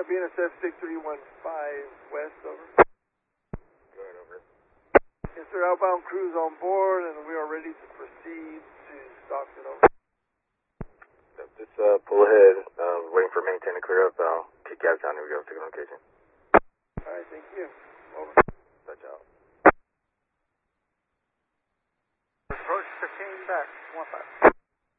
BNSF 6315 West, over. Going over. Yes, sir, outbound crews on board, and we are ready to proceed to Stockton, over. Just pull ahead, waiting for maintain to clear up. I'll kick gas down. Here we go, take a location. All right, thank you.